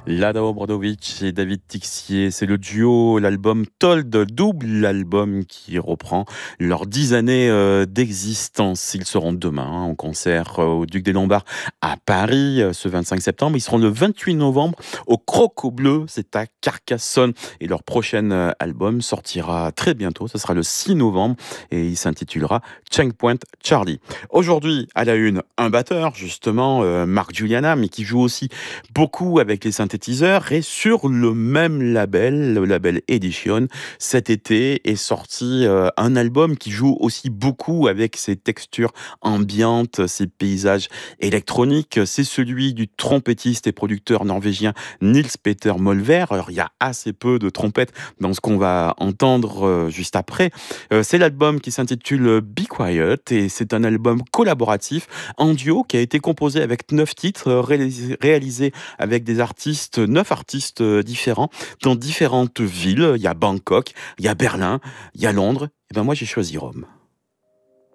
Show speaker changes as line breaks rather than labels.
Lada Obradovic et David Tixier, c'est le duo, l'album Told, double album qui reprend leurs 10 années d'existence. Ils seront demain en concert au Duc des Lombards à Paris ce 25 septembre. Ils seront le 28 novembre au Croco Bleu, c'est à Carcassonne. Et leur prochain album sortira très bientôt, ce sera le 6 novembre et il s'intitulera Checkpoint Charlie. Aujourd'hui, à la une, un batteur justement, Marc Juliana, mais qui joue aussi beaucoup avec les synthétiseurs et sur le même label, le label Edition, cet été est sorti un album qui joue aussi beaucoup avec ses textures ambiantes, ses paysages électroniques. C'est celui du trompettiste et producteur norvégien Nils Peter Molver. Alors il y a assez peu de trompettes dans ce qu'on va entendre juste après. C'est l'album qui s'intitule Be Quiet et c'est un album collaboratif en duo qui a été composé avec 9 titres réalisés avec des artistes, 9 artistes différents dans différentes villes. Il y a Bangkok, il y a Berlin, il y a Londres. Et ben moi j'ai choisi Rome.